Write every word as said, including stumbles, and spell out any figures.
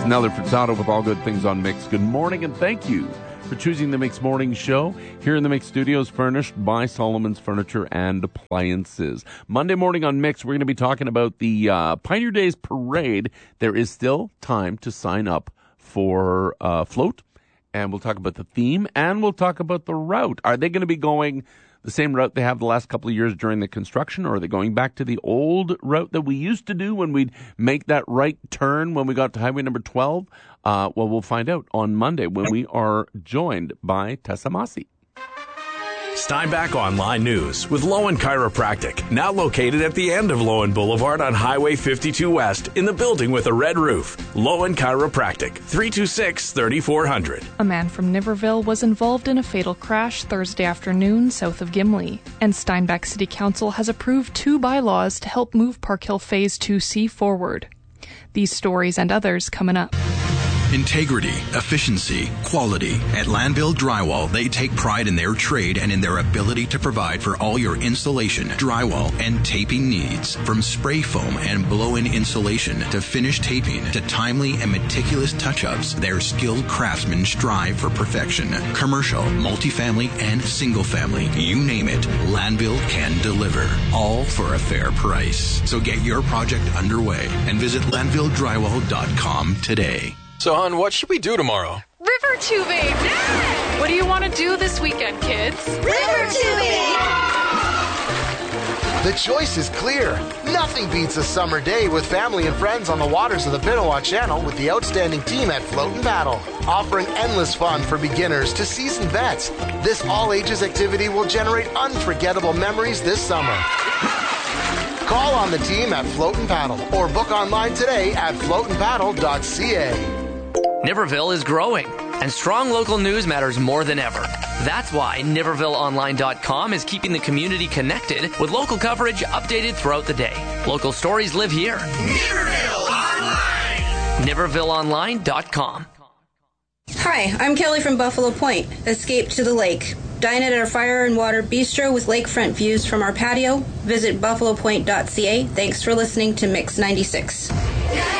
is Nelly Furtado with All Good Things on Mix. Good morning and thank you for choosing the Mix Morning Show. Here in the Mix Studios, furnished by Solomon's Furniture and Appliances. Monday morning on Mix, we're going to be talking about the uh, Pioneer Days Parade. There is still time to sign up for uh, float, and we'll talk about the theme, and we'll talk about the route. Are they going to be going the same route they have the last couple of years during the construction, or are they going back to the old route that we used to do when we'd make that right turn when we got to highway number twelve? Uh, well, we'll find out on Monday when we are joined by Tessa Massey. Steinbach Online News with Lowen Chiropractic, now located at the end of Lowen Boulevard on Highway fifty-two West in the building with a red roof. Lowen Chiropractic, three two six, three four zero zero. A man from Niverville was involved in a fatal crash Thursday afternoon south of Gimli, and Steinbach City Council has approved two bylaws to help move Park Hill Phase two C forward. These stories and others coming up. Integrity, efficiency, quality. At Landville Drywall, they take pride in their trade and in their ability to provide for all your insulation, drywall, and taping needs. From spray foam and blow-in insulation to finished taping to timely and meticulous touch-ups, their skilled craftsmen strive for perfection. Commercial, multifamily, and single-family, you name it, Landville can deliver. All for a fair price. So get your project underway and visit landville drywall dot com today. So, hon, what should we do tomorrow? River tubing! Yeah! What do you want to do this weekend, kids? River tubing! The choice is clear. Nothing beats a summer day with family and friends on the waters of the Pinawa Channel with the outstanding team at Float and Paddle, offering endless fun for beginners to seasoned vets. This all-ages activity will generate unforgettable memories this summer. Call on the team at Float and Paddle or book online today at float and paddle dot c a. Niverville is growing, and strong local news matters more than ever. That's why Niverville Online dot com is keeping the community connected with local coverage updated throughout the day. Local stories live here. Niverville Online! Niverville Online dot com. Hi, I'm Kelly from Buffalo Point. Escape to the lake. Dine at our Fire and Water Bistro with lakefront views from our patio. Visit buffalo point dot c a. Thanks for listening to Mix ninety-six.